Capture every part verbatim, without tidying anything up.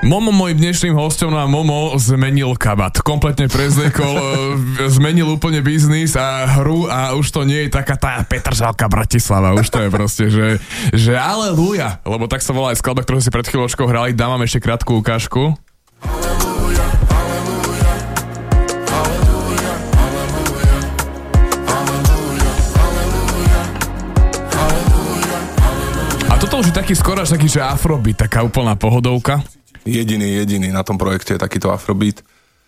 Momo, môjim dnešným hosťom na Momo zmenil kabát. Kompletne prezliekol, zmenil úplne biznis a hru a už to nie je taká tá Petržalka Bratislava. Už to je proste, že, že aleluja. Lebo tak sa volá aj skladba, ktorú si pred chvíľočkou hrali. Dám vám ešte krátku ukážku. A toto už je taký skoro až taký, že afrobeat, taká úplná pohodovka. Jediný, jediný na tom projekte je takýto afrobeat.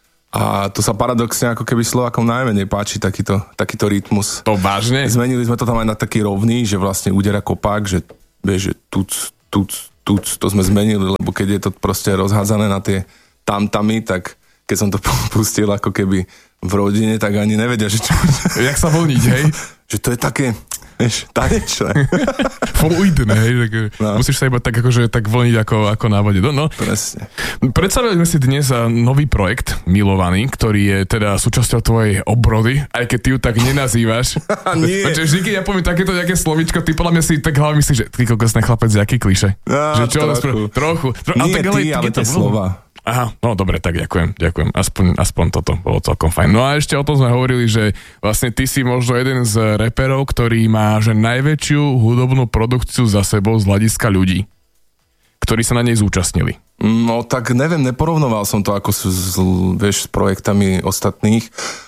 A to sa paradoxne ako keby Slovákom najmenej páči, takýto, takýto rytmus. To vážne? Zmenili sme to tam aj na taký rovný, že vlastne údera kopák, že, vieš, že tuc, tuc, tuc, to sme zmenili, lebo keď je to proste rozhádzané na tie tamtamy, tak keď som to pustil ako keby v rodine, tak ani nevedia, že čo... Jak sa vlniť, hej? Že to je také... Vieš, tanečné. Fluidné, hej, tak no. Musíš sa iba tak akože tak vlniť ako, ako na vode. No, no. Presne. Predstavili sme si dnes nový projekt, Milovaný, ktorý je teda súčasťou tvojej obrody, aj keď ty ju tak nenazývaš. Nie. Pretože vždy, keď ja poviem takéto nejaké slovíčko, ty podľa mňa si tak hlavne myslíš, že ty kokosný chlapec, jaký klišé. No, že čo, trochu. trochu. Tro, Nie ale tak, ty, ale tie slova. Aha, no dobre, tak ďakujem, ďakujem. Aspoň, aspoň toto bolo celkom fajn. No a ešte o tom sme hovorili, že vlastne ty si možno jeden z reperov, ktorý má že najväčšiu hudobnú produkciu za sebou z hľadiska ľudí, ktorí sa na nej zúčastnili. No tak neviem, neporovnoval som to ako s, s, vieš, s projektami ostatných,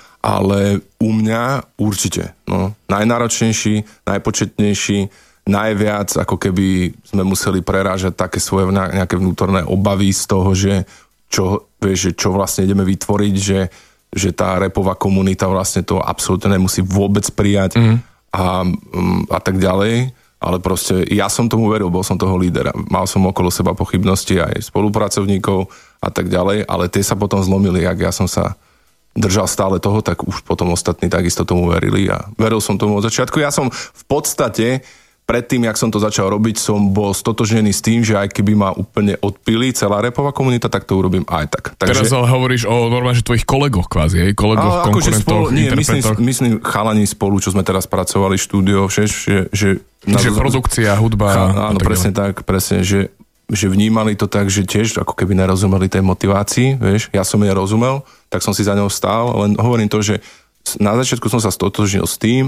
ale u mňa určite. No, najnáročnejší, najpočetnejší, najviac ako keby sme museli prerážať také svoje nejaké vnútorné obavy z toho, že čo, vieš, že čo vlastne ideme vytvoriť, že, že tá rapová komunita vlastne to absolútne nemusí vôbec prijať mm. a, a tak ďalej, ale proste ja som tomu veril, bol som toho lídera. Mal som okolo seba pochybnosti aj spolupracovníkov a tak ďalej, ale tie sa potom zlomili, jak ja som sa držal stále toho, tak už potom ostatní takisto tomu verili a veril som tomu od začiatku. Ja som v podstate predtým, jak som to začal robiť, som bol stotožnený s tým, že aj keby ma úplne odpili celá rapová komunita, tak to urobím aj tak. Takže... Teraz ale hovoríš o normálne, že tvojich kolegoch kvázi, hej? Kolegoch, konkurentoch, nie, myslím, myslím chalani spolu, čo sme teraz pracovali v štúdio, že... že, že, že na... produkcia, hudba... Cha, áno, tak presne tak, presne, že, že vnímali to tak, že tiež ako keby nerozumeli tej motivácii, vieš, ja som jej rozumel, tak som si za ňou stál, len hovorím to, že na začiatku som sa stotožnil s tým,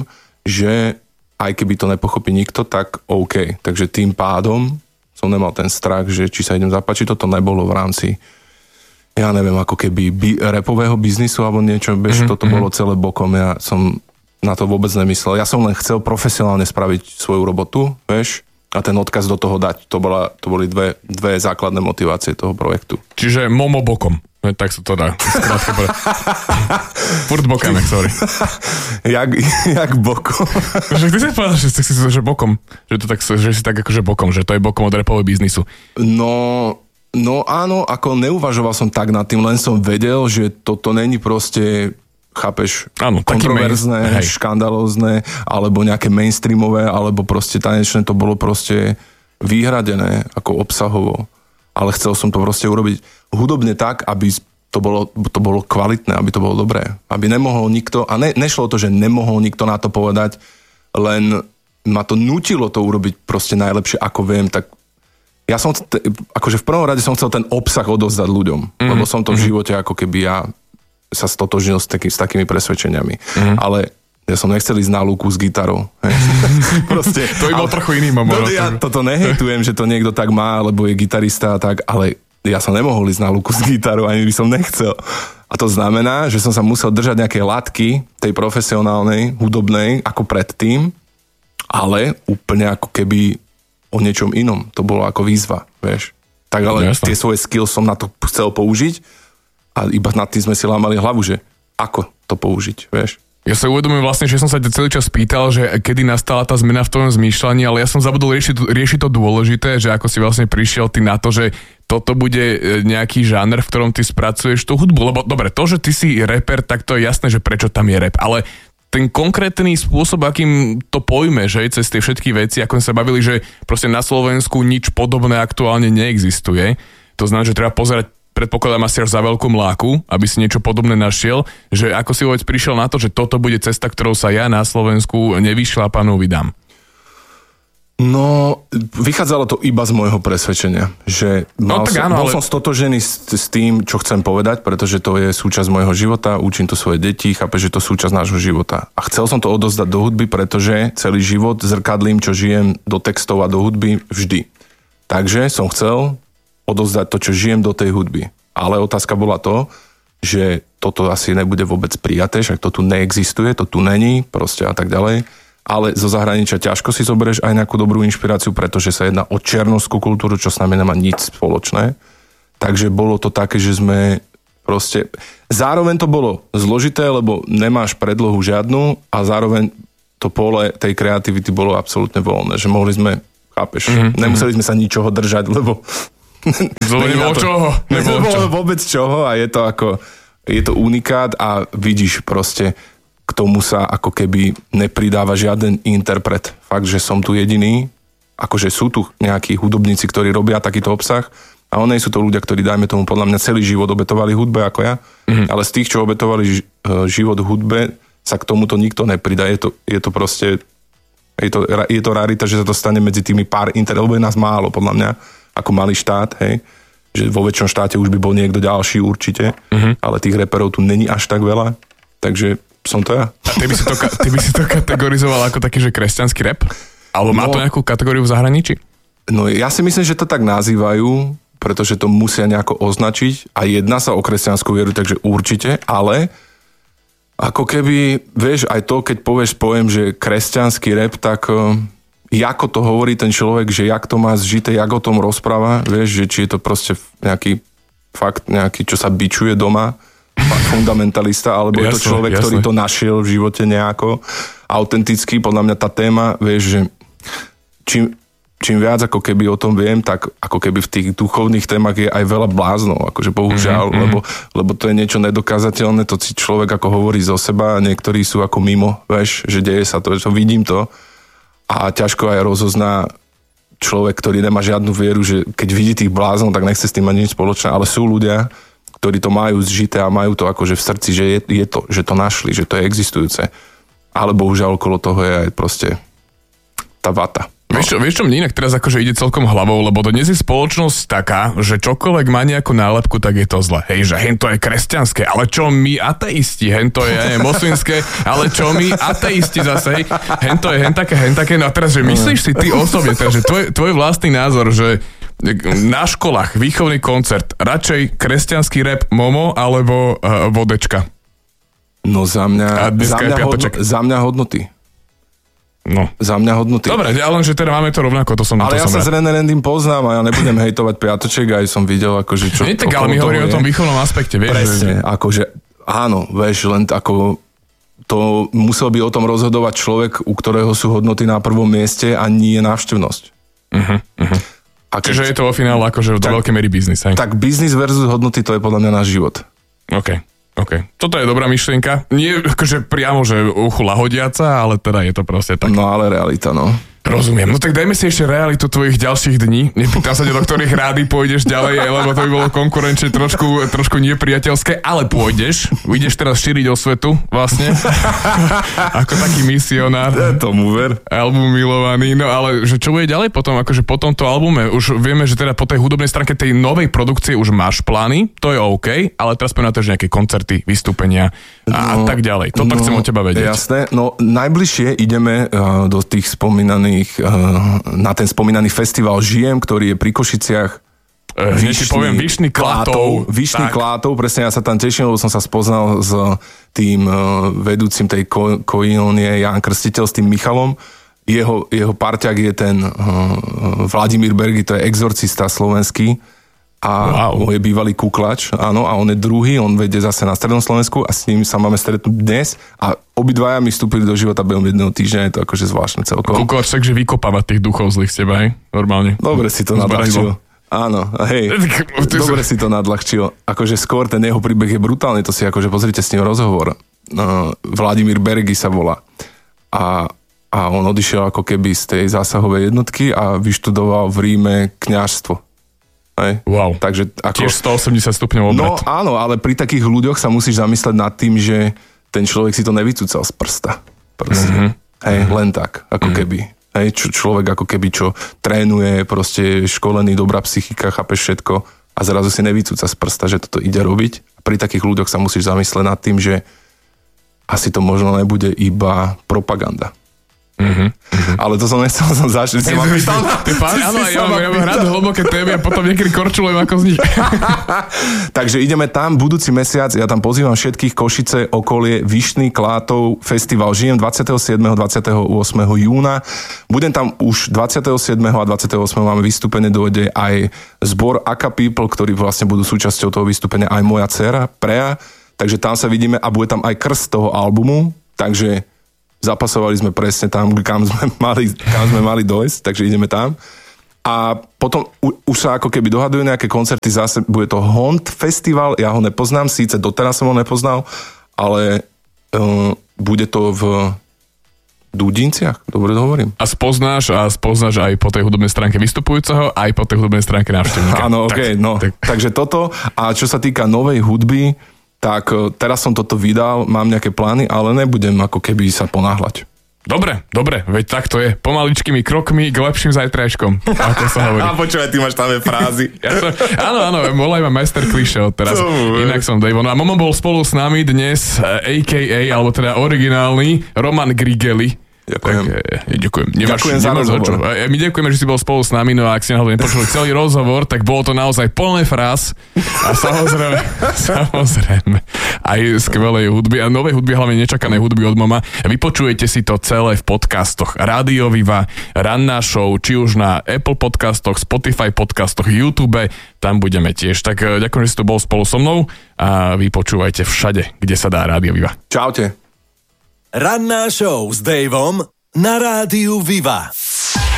že aj keby to nepochopí nikto, tak OK. Takže tým pádom som nemal ten strach, že či sa idem zapáčiť, toto nebolo v rámci, ja neviem, ako keby bi- rapového biznisu alebo niečo, bež, mm-hmm. toto bolo celé bokom, ja som na to vôbec nemyslel. Ja som len chcel profesionálne spraviť svoju robotu, vieš, a ten odkaz do toho dať. To, bola, to boli dve, dve základné motivácie toho projektu. Čiže Momo bokom. No, tak sa to dá. Furt bokom, sorry. jak, jak bokom? Že ty si povedal, že si že bokom. Že, to tak, že si tak akože bokom, že to je bokom od rapového biznisu. No, no áno, ako neuvažoval som tak nad tým, len som vedel, že toto není proste, chápeš, áno, kontroverzné, main, škandalózne, alebo nejaké mainstreamové, alebo proste tanečné, to bolo proste vyhradené ako obsahovo. Ale chcel som to proste urobiť hudobne tak, aby to bolo, to bolo kvalitné, aby to bolo dobré. Aby nemohol nikto, a ne, nešlo to, že nemohol nikto na to povedať, len ma to nutilo to urobiť proste najlepšie, ako viem, tak ja som, akože v prvom rade som chcel ten obsah odozdať ľuďom, mm. lebo som to v živote ako keby ja sa stotožnil s, taký, s takými presvedčeniami. Mm. Ale ja som nechcel ísť na lúku s gitarou. Proste, to by bol trochu iný moment. No, ja toto nehejtujem, že to niekto tak má, lebo je gitarista a tak, ale ja som nemohol ísť na lúku s gitarou, ani by som nechcel. A to znamená, že som sa musel držať nejaké latky tej profesionálnej, hudobnej, ako predtým, ale úplne ako keby o niečom inom. To bolo ako výzva, vieš. Tak ale Jasne. Tie svoje skills som na to chcel použiť a iba nad tým sme si lámali hlavu, že ako to použiť, vieš. Ja sa uvedomujem vlastne, že som sa celý čas pýtal, že kedy nastala tá zmena v tvojom zmýšľaní, ale ja som zabudol riešiť, riešiť to dôležité, že ako si vlastne prišiel ty na to, že toto bude nejaký žáner, v ktorom ty spracuješ tú hudbu. Lebo dobre, to, že ty si reper, tak to je jasné, že prečo tam je rap, ale ten konkrétny spôsob, akým to pojme, že cez tie všetky veci, ako sme sa bavili, že proste na Slovensku nič podobné aktuálne neexistuje. To znamená, že treba pozerať, predpokladám asi až za veľkú mláku, aby si niečo podobné našiel, že ako si vôbec prišiel na to, že toto bude cesta, ktorou sa ja na Slovensku nevyšľapanú vydám? No, vychádzalo to iba z môjho presvedčenia, že mal no, tak som, áno, bol ale... som stotožený s, s tým, čo chcem povedať, pretože to je súčasť môjho života, učím to svoje deti, chápe, že to je súčasť nášho života. A chcel som to odozdať do hudby, pretože celý život zrkadlím, čo žijem, do textov a do hudby vždy. Takže som chcel odozdať to, čo žijem, do tej hudby. Ale otázka bola to, že toto asi nebude vôbec prijaté, však to tu neexistuje, to tu není, proste a tak ďalej. Ale zo zahraničia ťažko si zoberieš aj nejakú dobrú inšpiráciu, pretože sa jedná o černovskú kultúru, čo s nami nemá nič spoločné. Takže bolo to také, že sme proste... Zároveň to bolo zložité, lebo nemáš predlohu žiadnu a zároveň to pole tej kreativity bolo absolútne voľné, že mohli sme, chápeš, mm-hmm. nemuseli sme sa ničoho držať, lebo... Nebolo čoho. Nebolo vôbec čoho a je to ako... Je to unikát a vidíš proste... K tomu sa ako keby nepridáva žiaden interpret. Fakt, že som tu jediný, akože sú tu nejakí hudobníci, ktorí robia takýto obsah a oni sú to ľudia, ktorí, dajme tomu, podľa mňa celý život obetovali hudbe ako ja, mm-hmm. ale z tých, čo obetovali život hudbe, sa k tomuto nikto nepridá. Je to, je to proste, je to, je to rarita, že sa to stane medzi tými pár inter, lebo je nás málo, podľa mňa, ako malý štát, hej, že vo väčšom štáte už by bol niekto ďalší určite, mm-hmm. ale tých reperov tu není až tak veľa, takže som to ja. A ty by si to, ty by si to kategorizoval ako taký, že kresťanský rap? Alebo má no, to nejakú kategóriu v zahraničí? No ja si myslím, že to tak nazývajú, pretože to musia nejako označiť a jedná sa o kresťanskú vieru, takže určite, ale ako keby, vieš, aj to, keď povieš pojem, že kresťanský rap, tak ako to hovorí ten človek, že jak to má zžité, jak o tom rozpráva, vieš, že či je to proste nejaký fakt, nejaký, čo sa bičuje doma, fundamentalista, alebo jasne, je to človek, jasne. ktorý to našiel v živote nejako autenticky. Podľa mňa tá téma, vieš, že čím, čím viac ako keby o tom viem, tak ako keby v tých duchovných témach je aj veľa bláznov, akože bohužiaľ, mm-hmm. lebo, lebo to je niečo nedokázateľné, to si človek ako hovorí zo seba a niektorí sú ako mimo, vieš, že deje sa to, že to vidím to a ťažko aj rozozná človek, ktorý nemá žiadnu vieru, že keď vidí tých bláznov, tak nechce s tým mať nič spoločné, ale sú ľudia, ktorí to majú zžité a majú to akože v srdci, že je, je to, že to našli, že to je existujúce. Ale bohužiaľ okolo toho je aj proste tá vata. No. Vieš čo, vieš čo mne inak teraz akože ide celkom hlavou, lebo dnes je spoločnosť taká, že čokoľvek má nejakú nálepku, tak je to zle. Hej, že hento je kresťanské, ale čo my ateisti, hento je, ja neviem, moslimské, ale čo my ateisti zase, hej, hento je hentaké, hentaké, no a teraz, že myslíš si ty osobne, teda, že tvoj, tvoj vlastný názor, že na školách výchovný koncert, radšej kresťanský rap Momo alebo uh, vodečka? No za mňa, za mňa, hodno, za mňa hodnoty. No. Za mňa hodnoty. Dobre, ale že teda máme to rovnako, to som Ale to ja som sa rád. S René Randym poznám a ja nebudem hejtovať piatoček, aj som videl, akože čo... Nie, tak ale my hovoríme o tom výchovnom aspekte, vieš. Presne, že... akože áno, vieš, len ako to musel by o tom rozhodovať človek, u ktorého sú hodnoty na prvom mieste a nie návštevnosť. Uh-huh, uh-huh. A keď... Čiže je to vo finále akože do veľkej miery biznis, hej? Tak biznis versus hodnoty, to je podľa mňa náš život. OK. OK, toto je dobrá myšlienka. Nie akože priamo, že uchu lahodiaca, ale teda je to proste tak. No ale realita, no. Rozumiem. No tak dajme si ešte realitu tvojich ďalších dní. Nepýtam sa, do ktorých rády pôjdeš ďalej, lebo to by bolo konkurenčne trošku, trošku nepriateľské, ale pôjdeš. Ideš teraz šíriť osvetu vlastne. Ako taký misionár. Tomu ver. Album milovaný. No ale že čo bude ďalej potom? Akože po tomto albume už vieme, že teda po tej hudobnej stránke tej novej produkcie už máš plány. To je OK, ale teraz poďme na to, že nejaké koncerty, vystúpenia a no, tak ďalej. Toto no, chcem od teba vedieť. Jasné. No najbližšie ideme uh, do tých spomínaných na ten spomínaný festival Žijem, ktorý je pri Košiciach. Vyšný, Vyšný, poviem, Vyšný Klátov. Vyšný Klátov, presne ja sa tam teším, lebo som sa spoznal s tým vedúcim tej ko- koinónie Ján Krstiteľ, s tým Michalom. Jeho, jeho parťák je ten uh, Vladimír Bergy, to je exorcista slovenský a wow. je bývalý kuklač, áno, a on je druhý, on vedie zase na Strednom Slovensku a s ním sa máme stretnúť dnes a obidvaja mi vstúpili do života behom jedného týždňa, je to akože zvláštne celkom. Kuklač, takže vykopáva tých duchov zlých z teba, hej? Normálne. Dobre si to nadľahčil. Áno, hej, dobre si to nadľahčil. Akože skôr ten jeho príbeh je brutálny, to si akože pozrite s ním rozhovor. Uh, Vladimír Bergy sa volá. A, a on odišiel ako keby z tej zásahovej jednotky a vyštudoval v Ríme kňažstvo. Hej. Wow, takže ako... tiež stoosemdesiat stupňov obrat. No áno, ale pri takých ľuďoch sa musíš zamysleť nad tým, že ten človek si to nevycúcal z prsta. Proste. Mm-hmm. Hej, mm-hmm. len tak, ako mm-hmm. keby. Hej, čo, človek ako keby čo trénuje, proste školený, dobrá psychika, chápeš všetko a zrazu si nevycúca z prsta, že toto ide robiť. A pri takých ľuďoch sa musíš zamysleť nad tým, že asi to možno nebude iba propaganda. Mm-hmm, mm-hmm. Ale to som nechcel som začať. Si ma pýtal? Áno, ja mám rád hlboké témy a potom niekedy korčulujem ako z nich. Takže ideme tam, budúci mesiac, ja tam pozývam všetkých, Košice, okolie, Vyšný, Klátov, festival Žijem dvadsiateho siedmeho a dvadsiateho ôsmeho júna. Budem tam už dvadsiateho siedmeho a dvadsiateho ôsmeho máme vystúpenie, dojde aj zbor Aka People, ktorí vlastne budú súčasťou toho vystúpenia, aj moja dcéra, Preja. Takže tam sa vidíme a bude tam aj krst toho albumu, takže zapasovali sme presne tam, kam sme mali, kam sme mali dojsť, takže ideme tam. A potom u, už sa ako keby dohadujú nejaké koncerty, zase bude to Hont Festival, ja ho nepoznám, síce doteraz som ho nepoznal, ale uh, bude to v Dudinciach, dobre to hovorím. A spoznáš a spoznáš aj po tej hudobnej stránke vystupujúceho, aj po tej hudobnej stránke návštevníka. Áno, okej, okay, no. Tak. Takže toto. A čo sa týka novej hudby, tak teraz som toto vydal, mám nejaké plány, ale nebudem ako keby sa ponáhľať. Dobre, dobre, veď tak to je. Pomaličkými krokmi k lepším zajtrajškom, ako sa hovorí. A počúvaj, ty máš tam frázy. Ja som, áno, áno, volaj ma majster klišé od teraz. Inak som Dave. No a Momo bol spolu s nami dnes, á ká á, alebo teda originálny Roman Grigeli. Ďakujem. Tak, ja, ďakujem. Nemáš, ďakujem za nemáš rozhovor. Čo. My ďakujeme, že si bol spolu s nami, no a ak si náhodou nepočuli celý rozhovor, tak bolo to naozaj plné fráz a samozrejme, samozrejme aj skvelej hudby a novej hudby, hlavne nečakanej hudby od Moma. Vypočujete si to celé v podcastoch Rádio Viva, Ranná show, či už na Apple podcastoch, Spotify podcastoch, YouTube, tam budeme tiež. Tak ďakujem, že si tu bol spolu so mnou a vypočúvajte všade, kde sa dá Rádio Viva. Čaute. Ranná show s Davom na Rádiu Viva.